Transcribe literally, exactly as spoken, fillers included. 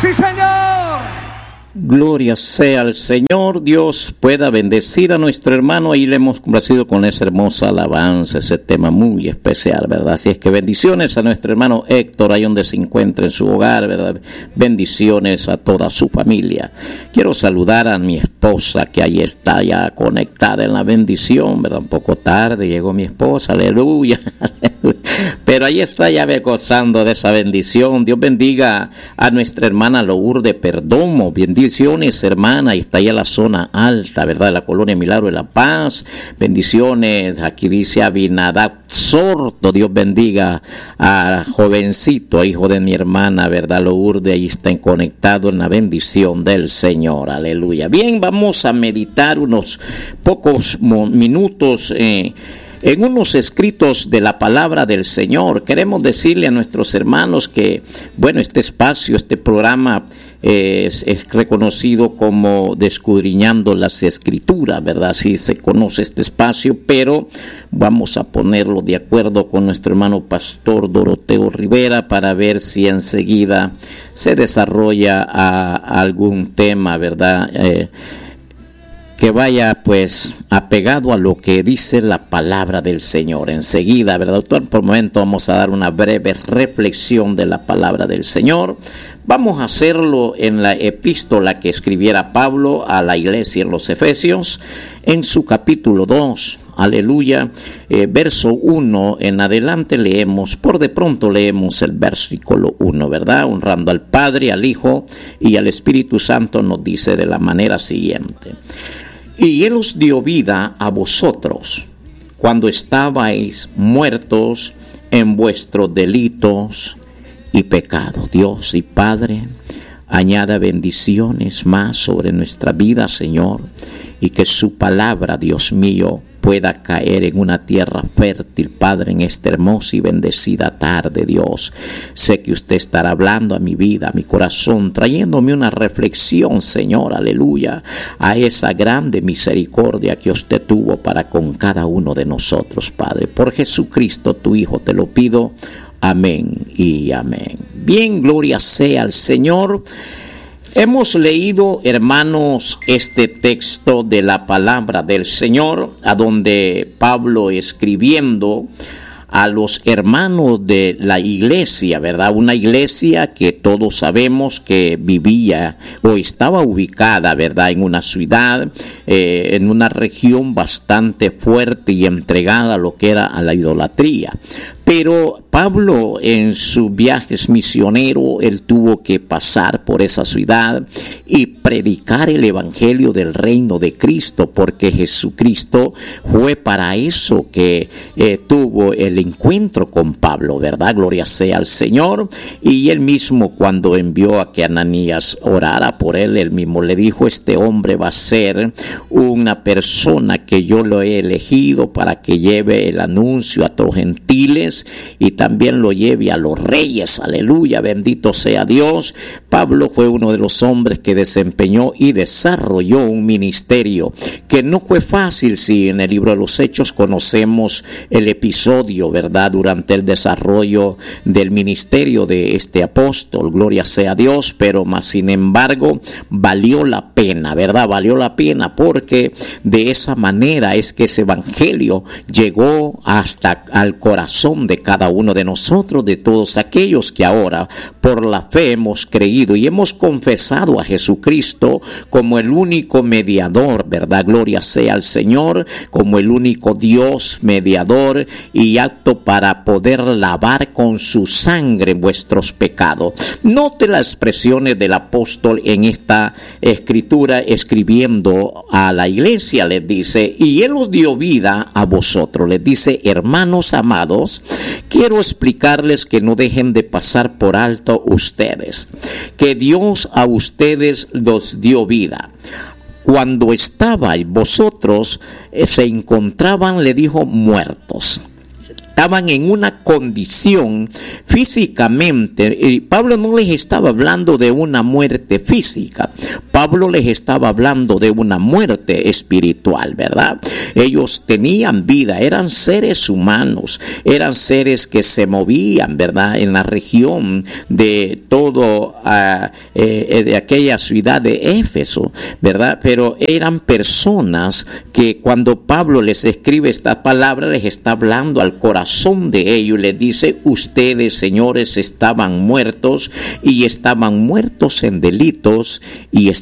Sí, Señor. Gloria sea al Señor. Dios pueda bendecir a nuestro hermano. Ahí le hemos complacido con esa hermosa alabanza, ese tema muy especial, ¿verdad? Así es que bendiciones a nuestro hermano Héctor, ahí donde se encuentra en su hogar, ¿verdad? Bendiciones a toda su familia. Quiero saludar a mi esposa, que ahí está ya conectada en la bendición, ¿verdad? Un poco tarde llegó mi esposa, aleluya. Pero ahí está ya gozando de esa bendición. Dios bendiga a nuestra hermana Lourdes Perdomo. Bendiciones, hermana. Y está allá en la zona alta, ¿verdad? De la colonia Milagro de la Paz. Bendiciones. Aquí dice Abinadab Sorto. Dios bendiga a jovencito, hijo de mi hermana, ¿verdad? Lourdes, ahí está conectado en la bendición del Señor. Aleluya. Bien, vamos a meditar unos pocos minutos eh, en unos escritos de la palabra del Señor. Queremos decirle a nuestros hermanos que, bueno, este espacio, este programa es, es reconocido como Descudriñando las Escrituras, ¿verdad? Así se conoce este espacio, pero vamos a ponerlo de acuerdo con nuestro hermano pastor Doroteo Rivera para ver si enseguida se desarrolla a, a algún tema, ¿verdad? Eh, que vaya pues apegado a lo que dice la palabra del Señor. Enseguida, ¿verdad, doctor? Por el momento vamos a dar una breve reflexión de la palabra del Señor. Vamos a hacerlo en la epístola que escribiera Pablo a la iglesia en los Efesios, en su capítulo dos. Aleluya, eh, verso uno en adelante leemos, por de pronto leemos el versículo uno, ¿verdad? Honrando al Padre, al Hijo y al Espíritu Santo, nos dice de la manera siguiente: y Él os dio vida a vosotros cuando estabais muertos en vuestros delitos y pecados. Dios y Padre, añada bendiciones más sobre nuestra vida, Señor, y que su palabra, Dios mío, pueda caer en una tierra fértil, Padre, en esta hermosa y bendecida tarde, Dios. Sé que usted estará hablando a mi vida, a mi corazón, trayéndome una reflexión, Señor, aleluya, a esa grande misericordia que usted tuvo para con cada uno de nosotros, Padre. Por Jesucristo, tu Hijo, te lo pido. Amén y amén. Bien, gloria sea al Señor. Hemos leído, hermanos, este texto de la palabra del Señor, a donde Pablo, escribiendo a los hermanos de la iglesia, ¿verdad? Una iglesia que todos sabemos que vivía o estaba ubicada, ¿verdad? En una ciudad, eh, en una región bastante fuerte y entregada a lo que era a la idolatría. Pero Pablo, en sus viajes misioneros, él tuvo que pasar por esa ciudad y predicar el evangelio del reino de Cristo, porque Jesucristo fue para eso que eh, tuvo el encuentro con Pablo, ¿verdad? Gloria sea al Señor. Y él mismo, cuando envió a que Ananías orara por él, él mismo le dijo: este hombre va a ser una persona que yo lo he elegido para que lleve el anuncio a todos los gentiles y también lo lleve a los reyes. Aleluya, bendito sea Dios. Pablo fue uno de los hombres que desempeñó y desarrolló un ministerio que no fue fácil. Si en el libro de los Hechos conocemos el episodio, ¿verdad?, durante el desarrollo del ministerio de este apóstol, gloria sea Dios, pero más sin embargo valió la pena, ¿verdad? Valió la pena, porque de esa manera es que ese evangelio llegó hasta al corazón de cada uno de nosotros, de todos aquellos que ahora por la fe hemos creído y hemos confesado a Jesucristo como el único mediador, ¿verdad? Gloria sea al Señor, como el único Dios mediador y apto para poder lavar con su sangre vuestros pecados. Note las expresiones del apóstol en esta escritura, escribiendo a la iglesia, les dice: y Él os dio vida a vosotros. Les dice: hermanos amados, quiero explicarles que no dejen de pasar por alto ustedes, que Dios a ustedes los dio vida. Cuando estabais vosotros, eh, se encontraban, le dijo, muertos. Estaban en una condición físicamente, y Pablo no les estaba hablando de una muerte física, Pablo les estaba hablando de una muerte espiritual, ¿verdad? Ellos tenían vida, eran seres humanos, eran seres que se movían, ¿verdad? En la región de todo, uh, eh, de aquella ciudad de Éfeso, ¿verdad? Pero eran personas que cuando Pablo les escribe esta palabra, les está hablando al corazón de ellos, les dice: ustedes, señores, estaban muertos y estaban muertos en delitos y